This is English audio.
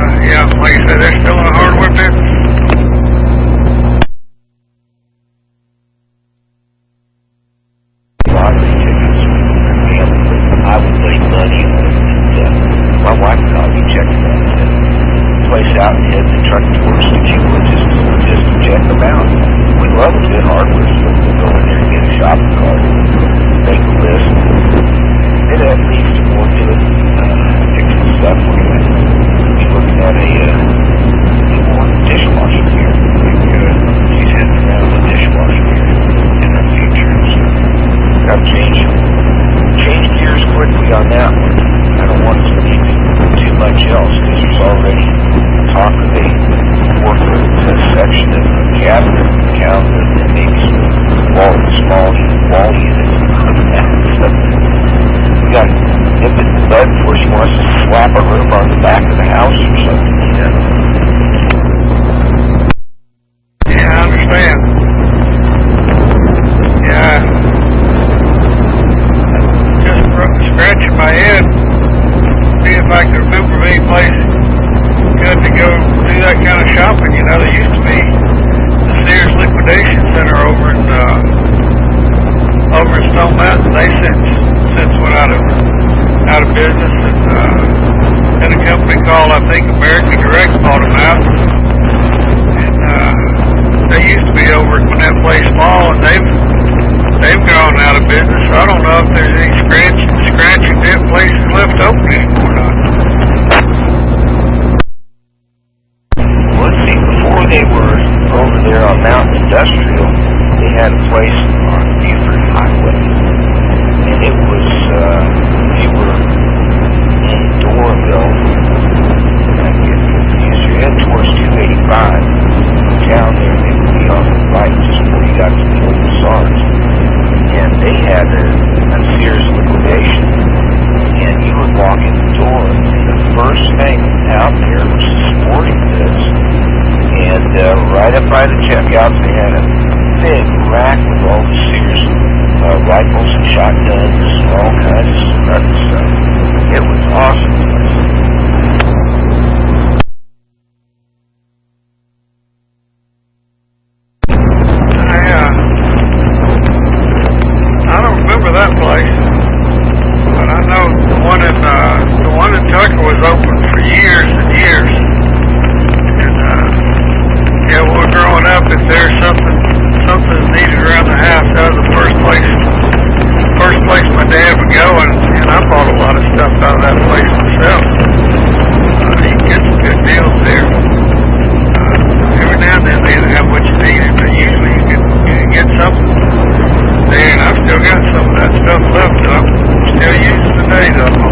yeah, like I said, they're still in the hardware business. Lottery tickets, I would lay money on it. And, my wife and I, we checked that place out and head the truck towards the Cuba just to check them out. We love a good hardware store. We go in there and get a shopping cart, make a list. It at least more to it. Pick some stuff. We're looking at a dishwasher here. She's heading around the dishwasher here in her future. So got to change gears quickly on that one. I don't want to speak too much else because there's already talk of a corporate section of the cabinet counter and maybe some small wall units. So we got to nip it in the bud before she wants to slap a roof on the back of the house or something. Yeah, I understand. Yeah. Just scratching my head, see if I can remember any place good to go do that kind of shopping. You know, there used to be the Sears Liquidation Center over in Stone Mountain. They since went out of business, and a company called, I think, American Direct bought them out. And they used to be over at Gwinnett Place Mall, and they've gone out of business. So I don't know if there's any scratch and dent places left open anymore or not. Let's see, before they were over there on Mountain Industrial, they had a place on Buford Highway. And it was, they were in Doraville. I get confused. You head towards 285. Down there, they would be on the right just before you got to the old SARS. And they had a Sears Liquidation. And you would walk in the door, and the first thing out there was the sporting goods. And right up by the checkouts, they had a big rack with all the Sears rifles and shotguns and all kinds of stuff. It was awesome. I don't remember that place, but I know the one in Tucker was open for years and years. And yeah, when we were growing up, if there's something needed around the house, that was the first place my dad would go, and I bought a lot of stuff out of that place myself. You can get some good deals there. Every now and then they didn't have what you needed, but usually you can get something there, and I've still got some of that stuff left that I'm still using today, though.